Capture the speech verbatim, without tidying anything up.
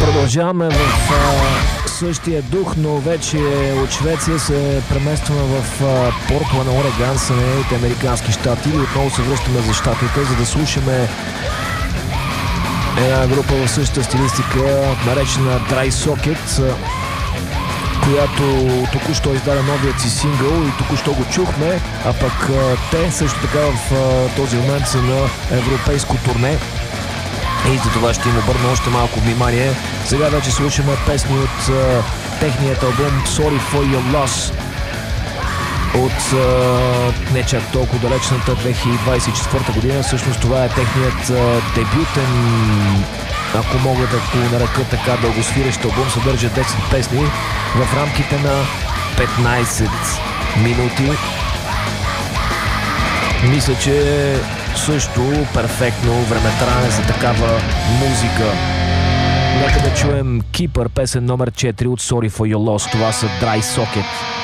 Продължаваме в а, същия дух, но вече от Швеция се преместваме в а, Портланд, Орегон, Съединените американски щати, и отново се връщаме за щатите, за да слушаме една група в същата стилистика, наречена Dry Socket, която току-що издаде новият си сингъл и току-що го чухме, а пък а, те също така в а, този момент са на европейско турне. И за това ще им обърна още малко внимание. Сега вече слушаме песни от uh, техният албум Sorry for Your Loss от uh, не чак толкова далечната две хиляди двадесет и четвърта година. Всъщност това е техният uh, дебютен, ако мога да го нарека така, дългосвирещ албум. Съдържа десет песни в рамките на петнадесет минути. Мисля, че също перфектно времетраене за такава музика. Нека да чуем Keeper, песен номер четири от Sorry for Your Loss. Това са Dry Socket.